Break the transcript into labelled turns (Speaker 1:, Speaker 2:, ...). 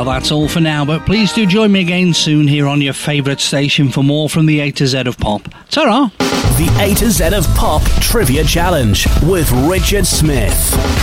Speaker 1: Well, that's all for now, but please do join me again soon here on your favourite station for more from the A to Z of Pop. Ta-ra!
Speaker 2: The A to Z of Pop Trivia Challenge with Richard Smith.